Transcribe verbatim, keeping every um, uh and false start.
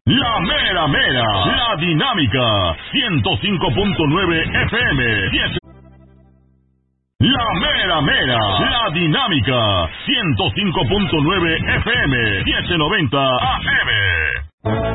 La mera mera, la dinámica, ciento cinco punto nueve F M. diez. La mera mera, la dinámica, ciento cinco punto nueve F M, mil noventa A M.